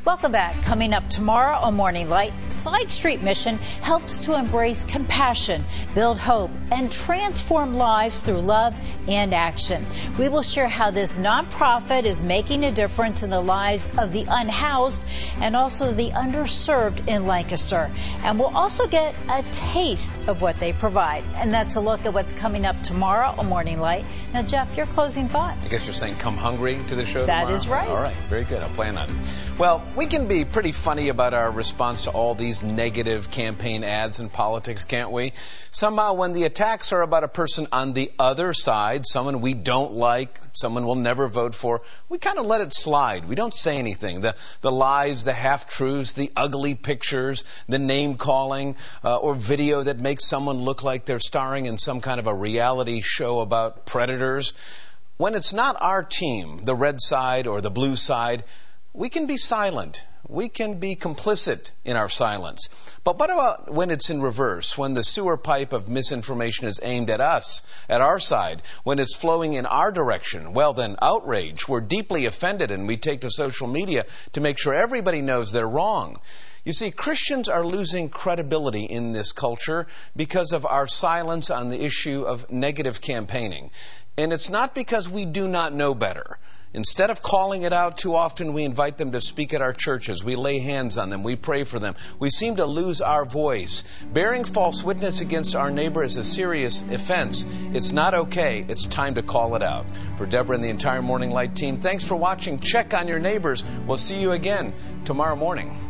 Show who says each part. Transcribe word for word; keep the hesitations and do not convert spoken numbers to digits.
Speaker 1: Welcome back. Coming up tomorrow on Morning Light, Side Street Mission helps to embrace compassion, build hope, and transform lives through love and action. We will share how this nonprofit is making a difference in the lives of the unhoused and also the underserved in Lancaster. And we'll also get a taste of what they provide. And that's a look at what's coming up tomorrow on Morning Light. Now, Jeff, your closing thoughts.
Speaker 2: I guess you're saying come hungry to the show
Speaker 1: That
Speaker 2: tomorrow?
Speaker 1: is right.
Speaker 2: All right, very good. I'll plan on it. Well, we can be pretty funny about our response to all these negative campaign ads in politics, can't we? Somehow when the attacks are about a person on the other side, someone we don't like, someone we'll never vote for, we kind of let it slide. We don't say anything. The, the lies, the half-truths, the ugly pictures, the name-calling, uh, or video that makes someone look like they're starring in some kind of a reality show about predators. When it's not our team, the red side or the blue side, we can be silent. We can be complicit in our silence. But what about when it's in reverse, when the sewer pipe of misinformation is aimed at us, at our side, when it's flowing in our direction? Well, then outrage. We're deeply offended and we take to social media to make sure everybody knows they're wrong. You see, Christians are losing credibility in this culture because of our silence on the issue of negative campaigning. And it's not because we do not know better. Instead of calling it out too often, we invite them to speak at our churches. We lay hands on them. We pray for them. We seem to lose our voice. Bearing false witness against our neighbor is a serious offense. It's not okay. It's time to call it out. For Deborah and the entire Morning Light team, thanks for watching. Check on your neighbors. We'll see you again tomorrow morning.